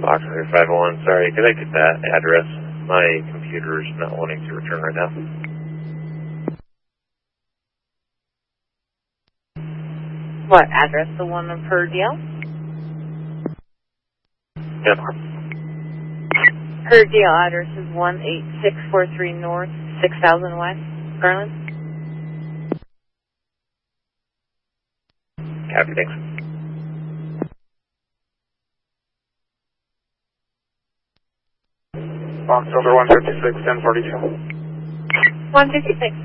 Boxer 501, sorry, could I get that address? My computer is not wanting to return right now. What address? The one of her deal? Yep. Her deal address is 18643 North, 6000 West, Garland. Copy, thanks. Box number 156, 1042. 156.